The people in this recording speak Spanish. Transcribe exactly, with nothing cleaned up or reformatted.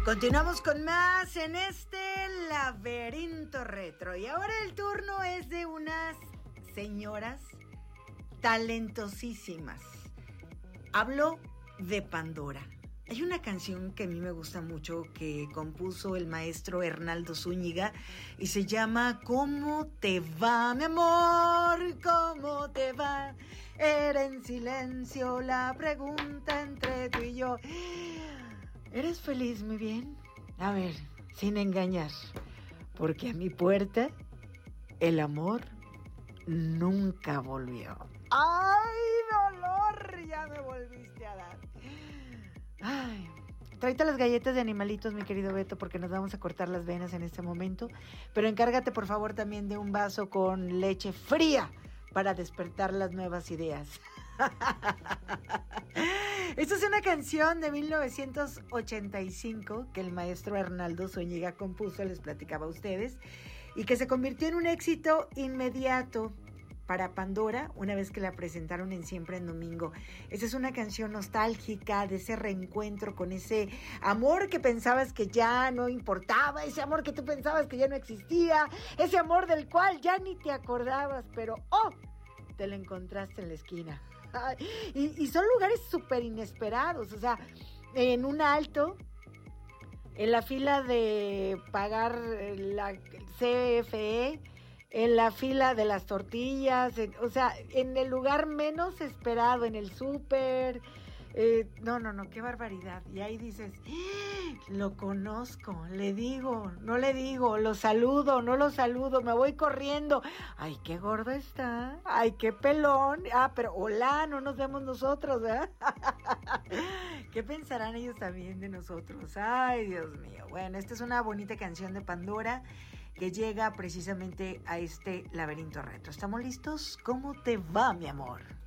Continuamos con más en este laberinto retro. Y ahora el turno es de unas señoras talentosísimas. Hablo de Pandora. Hay una canción que a mí me gusta mucho que compuso el maestro Hernaldo Zúñiga y se llama ¿Cómo te va, mi amor? ¿Cómo te va? Era en silencio la pregunta entre tú y yo. ¿Eres feliz, mi bien? A ver, sin engañar, porque a mi puerta el amor nunca volvió. ¡Ay, dolor! Ya me volviste a dar. Ay, tráete las galletas de animalitos, mi querido Beto, porque nos vamos a cortar las venas en este momento. Pero encárgate, por favor, también de un vaso con leche fría para despertar las nuevas ideas. Esta es una canción de mil novecientos ochenta y cinco que el maestro Hernaldo Zúñiga compuso, les platicaba a ustedes, y que se convirtió en un éxito inmediato para Pandora una vez que la presentaron en Siempre en Domingo. Esa es una canción nostálgica de ese reencuentro con ese amor que pensabas que ya no importaba, ese amor que tú pensabas que ya no existía, ese amor del cual ya ni te acordabas, pero ¡oh! Te lo encontraste en la esquina. Y, y son lugares súper inesperados, o sea, en un alto, en la fila de pagar la C F E, en la fila de las tortillas, en, o sea, en el lugar menos esperado, en el súper. Eh, no, no, no, qué barbaridad. Y ahí dices, ¡ah! Lo conozco, le digo, no le digo, lo saludo, no lo saludo, me voy corriendo. Ay, qué gordo está, ay, qué pelón. Ah, pero hola, no nos vemos nosotros, ¿verdad? ¿Qué pensarán ellos también de nosotros? Ay, Dios mío. Bueno, esta es una bonita canción de Pandora que llega precisamente a este laberinto retro. ¿Estamos listos? ¿Cómo te va, mi amor?